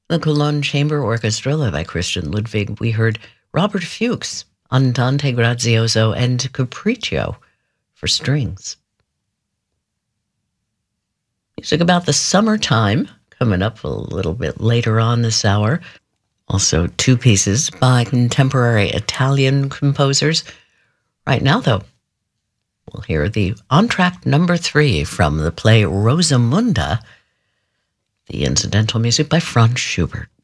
The Cologne Chamber Orchestra, led by Christian Ludwig, we heard Robert Fuchs, Andante Grazioso, and Capriccio for strings. Music about the summertime coming up a little bit later on this hour. Also, two pieces by contemporary Italian composers. Right now, though, we'll hear the entr'acte number 3 from the play Rosamunda, the incidental music by Franz Schubert.